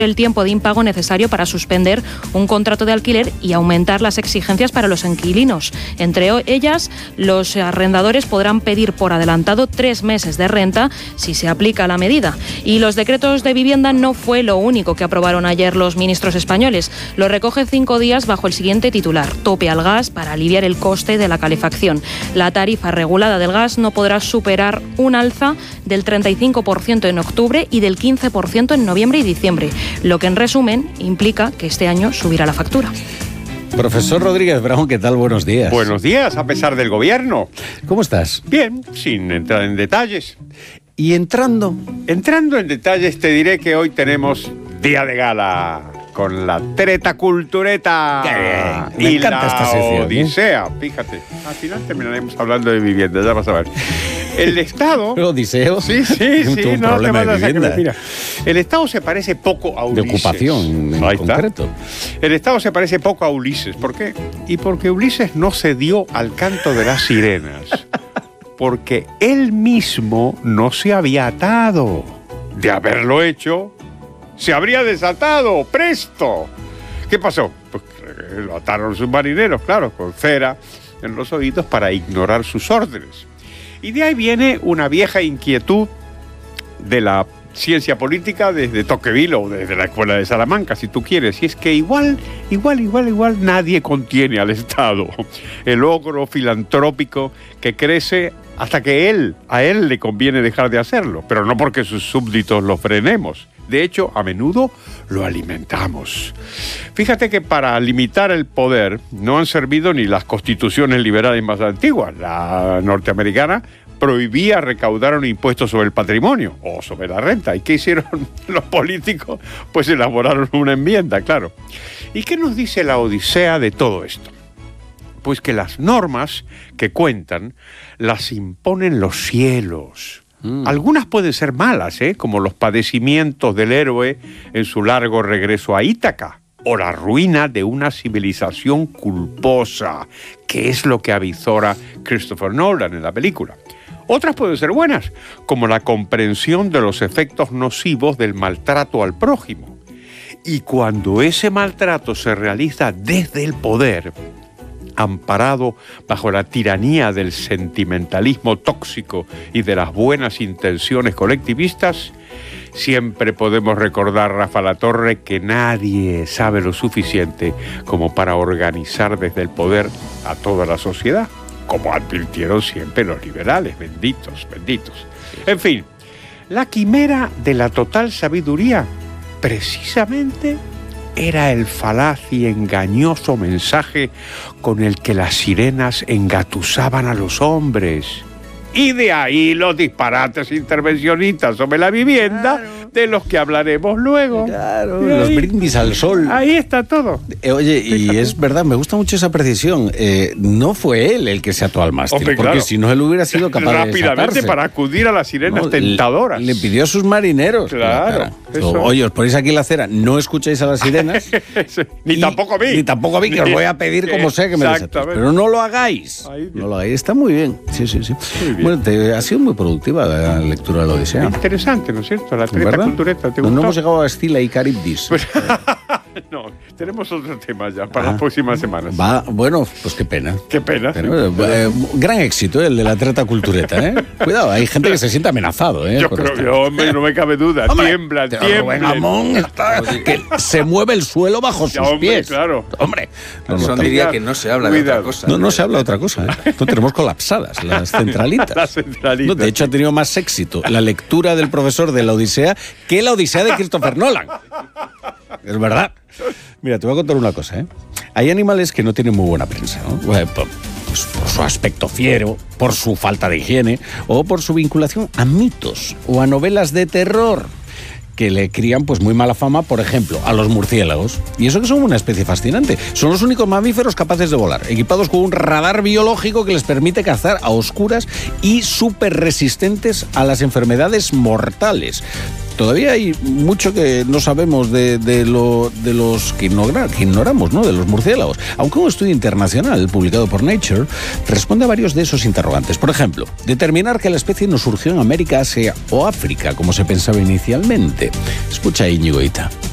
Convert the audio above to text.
el tiempo de impago necesario para suspender un contrato de alquiler y aumentar las exigencias para los inquilinos. Entre ellas, los arrendadores podrán pedir por adelantado 3 meses de renta si se aplica la medida. Y los decretos de vivienda no fue lo único que aprobaron ayer los ministros españoles. Lo recoge 5 días bajo el siguiente titular: tope al gas para aliviar el coste de la calefacción. La tarifa regulada del gas no podrá superar un alza del 35% en octubre y del 15% en noviembre y diciembre, lo que en resumen implica que este año subirá la factura. Profesor Rodríguez Brown, ¿qué tal? Buenos días. Buenos días, a pesar del gobierno. ¿Cómo estás? Bien, sin entrar en detalles. Y entrando en detalles, te diré que hoy tenemos día de gala con la Treta Cultureta. ¡Qué bien! Me encanta esta sección, Odisea. Fíjate, al final terminaremos hablando de vivienda, ya vas a ver. El Estado... ¿Odiseo? Sí, un no problema te de vivienda. Mira, el Estado se parece poco a Ulises. De ocupación, en concreto. El Estado se parece poco a Ulises. ¿Por qué? Y porque Ulises no se dio al canto de las sirenas. Porque él mismo no se había atado. De haberlo hecho, se habría desatado, presto. ¿Qué pasó? Pues lo ataron sus marineros, claro, con cera en los oídos para ignorar sus órdenes. Y de ahí viene una vieja inquietud de la ciencia política desde Tocqueville o desde la Escuela de Salamanca, si tú quieres. Y es que igual nadie contiene al Estado. El ogro filantrópico que crece hasta que a él le conviene dejar de hacerlo, pero no porque sus súbditos lo frenemos. De hecho, a menudo lo alimentamos. Fíjate que para limitar el poder no han servido ni las constituciones liberales más antiguas. La norteamericana prohibía recaudar un impuesto sobre el patrimonio o sobre la renta. ¿Y qué hicieron los políticos? Pues elaboraron una enmienda, claro. ¿Y qué nos dice la Odisea de todo esto? Pues que las normas que cuentan las imponen los cielos. Algunas pueden ser malas, como los padecimientos del héroe en su largo regreso a Ítaca, o la ruina de una civilización culposa, que es lo que avizora Christopher Nolan en la película. Otras pueden ser buenas, como la comprensión de los efectos nocivos del maltrato al prójimo. Y cuando ese maltrato se realiza desde el poder, amparado bajo la tiranía del sentimentalismo tóxico y de las buenas intenciones colectivistas, siempre podemos recordar, Rafa Latorre, que nadie sabe lo suficiente como para organizar desde el poder a toda la sociedad, como advirtieron siempre los liberales, benditos. En fin, la quimera de la total sabiduría, precisamente, era el falaz y engañoso mensaje con el que las sirenas engatusaban a los hombres. Y de ahí los disparates intervencionistas sobre la vivienda, claro, de los que hablaremos luego. Claro, los brindis al sol. Ahí está todo. Oye, y es verdad, me gusta mucho esa precisión. No fue él el que se ató al mástil, porque claro, si no él hubiera sido capaz rápidamente de desatarse. Para acudir a las sirenas tentadoras. Le pidió a sus marineros. Claro. Oye, os ponéis aquí la cera, no escuchéis a las sirenas. Tampoco a mí. Ni tampoco a mí, que os voy a pedir como sea que me desatéis. Pero no lo hagáis. No lo hagáis. Está muy bien. Sí. Bueno, ha sido muy productiva la lectura de la Odisea. Interesante, ¿no es cierto? La Treta Cultureta. ¿Te gustó? No hemos llegado a Escila y Caribdis. Pues, no, tenemos otro tema ya para las próximas semanas. Bueno, pues qué pena. Gran éxito el de la Treta Cultureta, Cuidado, hay gente que se siente amenazado, Yo creo que, hombre, no me cabe duda. Tiembla. Que se mueve el suelo bajo sus pies. Claro. Hombre. Son diría que no se habla de otra cosa. No se habla de otra cosa. No tenemos colapsadas las centralitas. No, de hecho, ha tenido más éxito la lectura del profesor de la Odisea que la Odisea de Christopher Nolan. Es verdad. Mira, te voy a contar una cosa, Hay animales que no tienen muy buena prensa, ¿no? Pues por su aspecto fiero, por su falta de higiene o por su vinculación a mitos o a novelas de terror que le crían pues muy mala fama, por ejemplo, a los murciélagos. Y eso que son una especie fascinante. Son los únicos mamíferos capaces de volar, equipados con un radar biológico que les permite cazar a oscuras y súper resistentes a las enfermedades mortales. Todavía hay mucho que no sabemos de los que ignoramos, ¿no? De los murciélagos. Aunque un estudio internacional publicado por Nature responde a varios de esos interrogantes. Por ejemplo, determinar que la especie no surgió en América, Asia o África, como se pensaba inicialmente. Escucha, Íñigo Ita.